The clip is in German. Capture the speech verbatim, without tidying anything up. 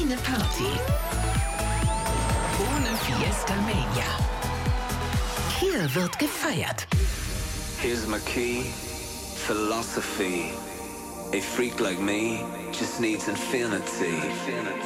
Keine Party ohne Fiesta Mania. Hier wird gefeiert. Here's my key, philosophy. A freak like me just needs infinity.